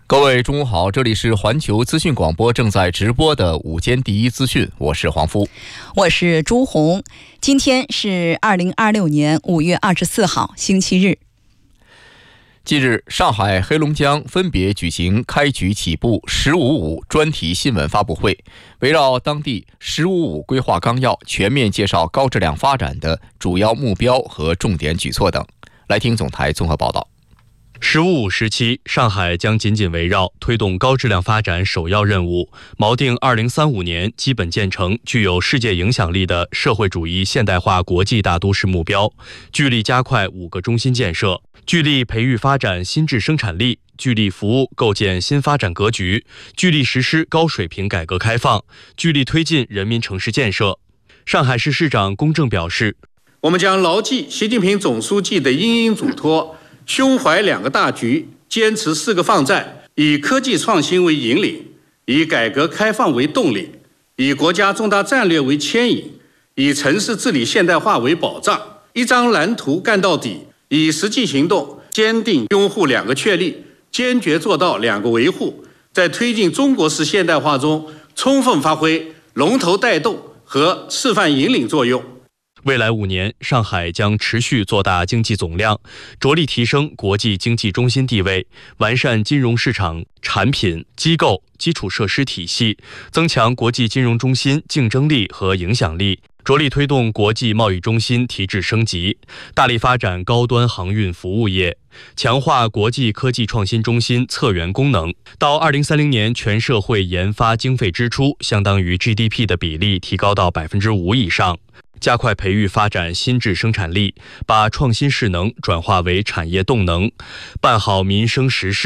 各位中午好，这里是环球资讯广播正在直播的午间第一资讯，我是黄夫， 我是朱红。今天是2026年5月24号，星期日。 近日，上海、黑龙江分别举行开局起步“15+5”专题新闻发布会，围绕当地“15+5”规划纲要全面介绍高质量发展的主要目标和重点举措等。来听总台综合报道。 “15+5”时期，上海将紧紧围绕推动高质量发展首要任务，锚定2035年基本建成具有世界影响力的社会主义现代化国际大都市目标，聚力加快5个中心建设，聚力培育发展新质生产力，聚力服务构建新发展格局，聚力实施高水平改革开放，聚力推进人民城市建设。上海市市长龚正表示， 我们将牢记习近平总书记的殷殷嘱托，胸怀2个大局，坚持4个放在，以科技创新为引领，以改革开放为动力，以国家重大战略为牵引，以城市治理现代化为保障，一张蓝图干到底，以实际行动坚定拥护2个确立，坚决做到2个维护，在推进中国式现代化中充分发挥龙头带动和示范引领作用。 未来5年，上海将持续做大经济总量，着力提升国际经济中心地位，完善金融市场产品、机构、基础设施体系，增强国际金融中心竞争力和影响力，着力推动国际贸易中心提质升级，大力发展高端航运服务业，强化国际科技创新中心策源功能。到2030年，全社会研发经费支出相当于 GDP 的比例提高到5%以上。加快培育发展新质生产力，把创新势能转化为产业动能，办好民生实事。